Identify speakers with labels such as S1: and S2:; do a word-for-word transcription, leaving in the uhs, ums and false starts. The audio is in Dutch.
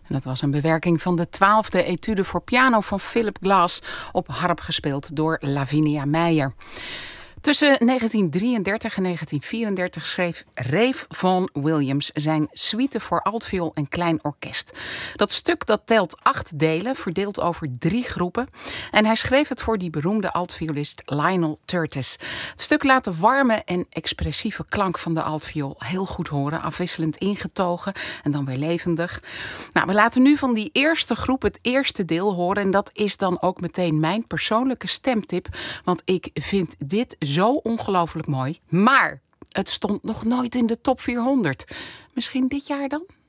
S1: En dat was een bewerking van de twaalfde etude voor piano van Philip Glass, op harp gespeeld door Lavinia Meijer. Tussen negentien drieëndertig en negentien vierendertig schreef Ralph Vaughan Williams zijn suite voor altviool en klein orkest. Dat stuk dat telt acht delen, verdeeld over drie groepen. En hij schreef het voor die beroemde altviolist Lionel Curtis. Het stuk laat de warme en expressieve klank van de altviool heel goed horen, afwisselend ingetogen en dan weer levendig. Nou, we laten nu van die eerste groep het eerste deel horen. En dat is dan ook meteen mijn persoonlijke stemtip, want ik vind dit zo ongelooflijk mooi. Maar het stond nog nooit in de top vierhonderd. Misschien dit jaar dan?